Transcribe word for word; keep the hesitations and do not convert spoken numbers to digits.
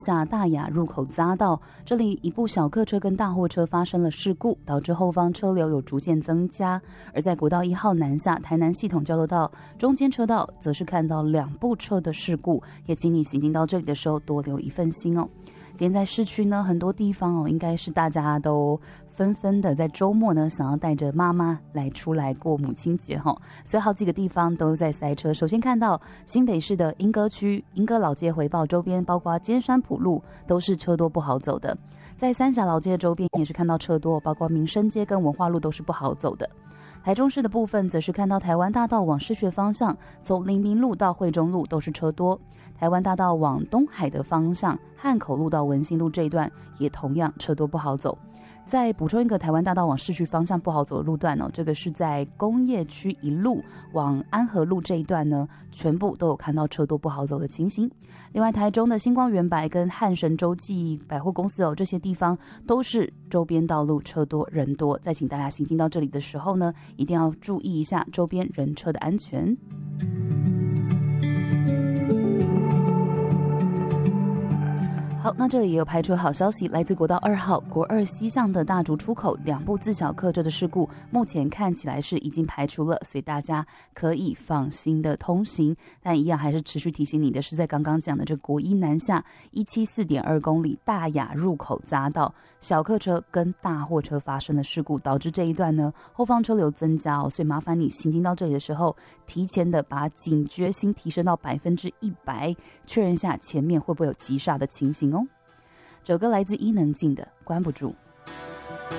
下大雅入口匝道，这里一部小客车跟大货车发生了事故，导致后方车流有逐渐增加。而在国道一号南下台南系统交流道中间车道，则是看到两部车的事故，也请你行经到这里的时候多留一份心哦。今天在市区呢，很多地方哦，应该是大家都纷纷的在周末呢，想要带着妈妈来出来过母亲节哈、哦，所以好几个地方都在塞车。首先看到新北市的莺歌区、莺歌老街回报周边，包括尖山埔路都是车多不好走的。在三峡老街周边也是看到车多，包括民生街跟文化路都是不好走的。台中市的部分则是看到台湾大道往市区方向，从黎明路到惠中路都是车多。台湾大道往东海的方向，汉口路到文心路这一段也同样车多不好走。再补充一个台湾大道往市区方向不好走的路段哦，这个是在工业区一路往安和路这一段呢，全部都有看到车多不好走的情形。另外，台中的星光原百跟汉神洲际百货公司哦，这些地方都是周边道路车多人多。再请大家行经到这里的时候呢，一定要注意一下周边人车的安全。好，那这里也有排除好消息，来自国道二号国二西向的大竹出口两部自小客车的事故，目前看起来是已经排除了，所以大家可以放心的通行。但一样还是持续提醒你的是，在刚刚讲的这国一南下一七四点二公里大雅入口匝道，小客车跟大货车发生了事故，导致这一段呢后方车流增加哦，所以麻烦你行经到这里的时候，提前的把警觉心提升到百分之一百，确认一下前面会不会有急刹的情形哦。这首歌来自伊能静的《关不住》。